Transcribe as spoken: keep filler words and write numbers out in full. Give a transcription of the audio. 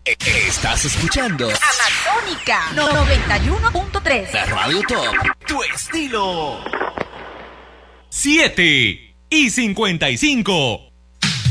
Estás escuchando Amatónica noventa y uno punto tres. La Radio Top. Tu estilo. siete y cincuenta y cinco.